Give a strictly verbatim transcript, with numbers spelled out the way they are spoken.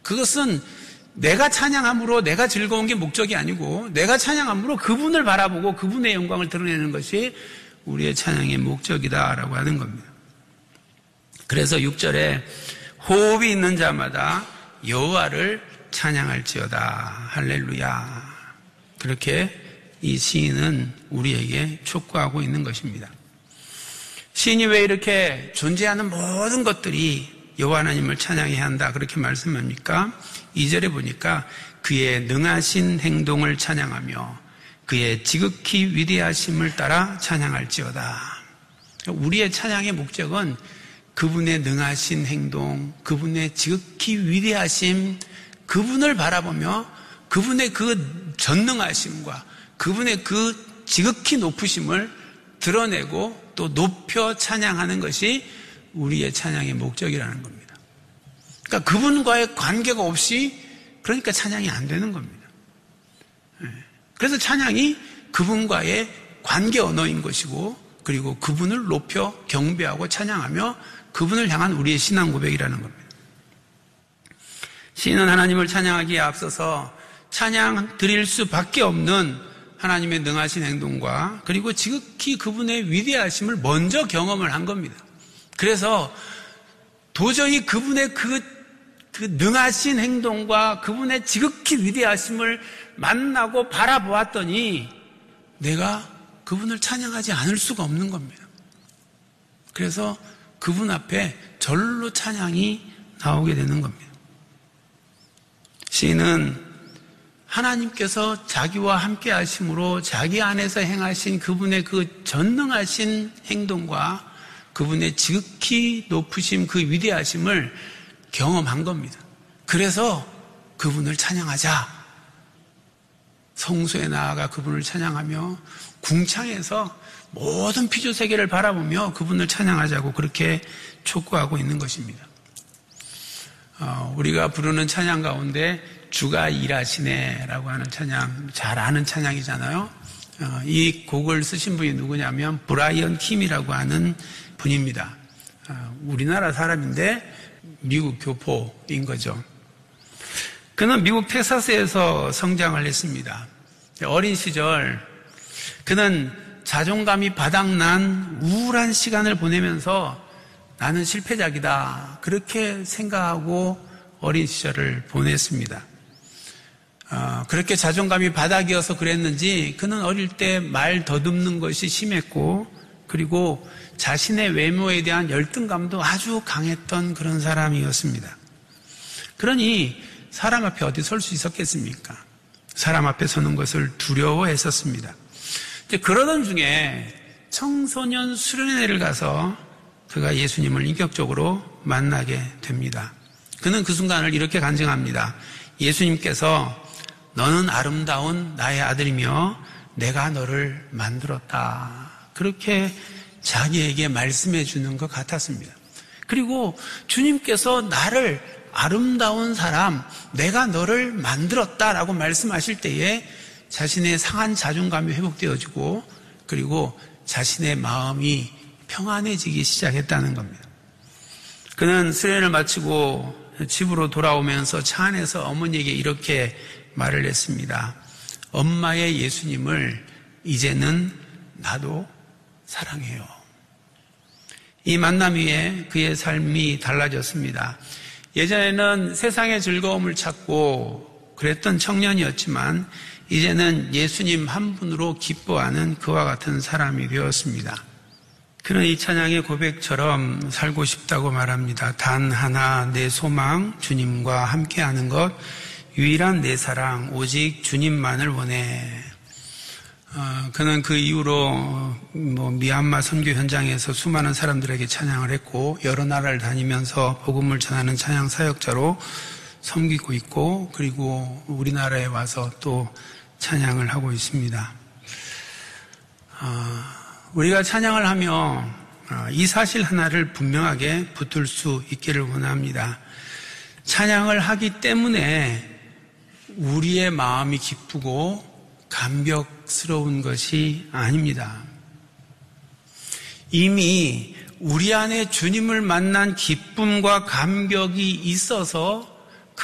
그것은 내가 찬양함으로 내가 즐거운 게 목적이 아니고 내가 찬양함으로 그분을 바라보고 그분의 영광을 드러내는 것이 우리의 찬양의 목적이다라고 하는 겁니다. 그래서 육 절에 호흡이 있는 자마다 여호와를 찬양할지어다. 할렐루야. 그렇게 이 시인은 우리에게 촉구하고 있는 것입니다. 시인이 왜 이렇게 존재하는 모든 것들이 여호와 하나님을 찬양해야 한다 그렇게 말씀합니까? 이 절에 보니까 그의 능하신 행동을 찬양하며 그의 지극히 위대하심을 따라 찬양할지어다. 우리의 찬양의 목적은 그분의 능하신 행동, 그분의 지극히 위대하심, 그분을 바라보며 그분의 그 전능하심과 그분의 그 지극히 높으심을 드러내고 또 높여 찬양하는 것이 우리의 찬양의 목적이라는 겁니다. 그러니까 그분과의 관계가 없이 그러니까 찬양이 안 되는 겁니다. 그래서 찬양이 그분과의 관계 언어인 것이고 그리고 그분을 높여 경배하고 찬양하며 그분을 향한 우리의 신앙 고백이라는 겁니다. 시인은 하나님을 찬양하기에 앞서서 찬양 드릴 수밖에 없는 하나님의 능하신 행동과 그리고 지극히 그분의 위대하심을 먼저 경험을 한 겁니다. 그래서 도저히 그분의 그, 그 능하신 행동과 그분의 지극히 위대하심을 만나고 바라보았더니 내가 그분을 찬양하지 않을 수가 없는 겁니다. 그래서 그분 앞에 절로 찬양이 나오게 되는 겁니다. 시인은 하나님께서 자기와 함께 하심으로 자기 안에서 행하신 그분의 그 전능하신 행동과 그분의 지극히 높으심 그 위대하심을 경험한 겁니다. 그래서 그분을 찬양하자. 성소에 나아가 그분을 찬양하며 궁창에서 모든 피조세계를 바라보며 그분을 찬양하자고 그렇게 촉구하고 있는 것입니다. 어, 우리가 부르는 찬양 가운데 주가 일하시네라고 하는 찬양, 잘 아는 찬양이잖아요. 어, 이 곡을 쓰신 분이 누구냐면 브라이언 킴이라고 하는 분입니다. 어, 우리나라 사람인데 미국 교포인 거죠. 그는 미국 텍사스에서 성장을 했습니다. 어린 시절 그는 자존감이 바닥난 우울한 시간을 보내면서 나는 실패작이다 그렇게 생각하고 어린 시절을 보냈습니다. 어, 그렇게 자존감이 바닥이어서 그랬는지 그는 어릴 때 말 더듬는 것이 심했고 그리고 자신의 외모에 대한 열등감도 아주 강했던 그런 사람이었습니다. 그러니 사람 앞에 어디 설 수 있었겠습니까? 사람 앞에 서는 것을 두려워했었습니다. 이제 그러던 중에 청소년 수련회를 가서 그가 예수님을 인격적으로 만나게 됩니다. 그는 그 순간을 이렇게 간증합니다. 예수님께서 너는 아름다운 나의 아들이며 내가 너를 만들었다. 그렇게 자기에게 말씀해 주는 것 같았습니다. 그리고 주님께서 나를 아름다운 사람, 내가 너를 만들었다라고 말씀하실 때에 자신의 상한 자존감이 회복되어지고 그리고 자신의 마음이 평안해지기 시작했다는 겁니다. 그는 수련을 마치고 집으로 돌아오면서 차 안에서 어머니에게 이렇게 말을 했습니다. 엄마의 예수님을 이제는 나도 사랑해요. 이 만남 이후에 그의 삶이 달라졌습니다. 예전에는 세상의 즐거움을 찾고 그랬던 청년이었지만 이제는 예수님 한 분으로 기뻐하는 그와 같은 사람이 되었습니다. 그는 이 찬양의 고백처럼 살고 싶다고 말합니다. 단 하나 내 소망 주님과 함께하는 것 유일한 내 사랑 오직 주님만을 원해. 어, 그는 그 이후로 뭐 미얀마 선교 현장에서 수많은 사람들에게 찬양을 했고 여러 나라를 다니면서 복음을 전하는 찬양 사역자로 섬기고 있고 그리고 우리나라에 와서 또 찬양을 하고 있습니다. 어, 우리가 찬양을 하며 어, 이 사실 하나를 분명하게 붙들 수 있기를 원합니다. 찬양을 하기 때문에 우리의 마음이 기쁘고 감격스러운 것이 아닙니다. 이미 우리 안에 주님을 만난 기쁨과 감격이 있어서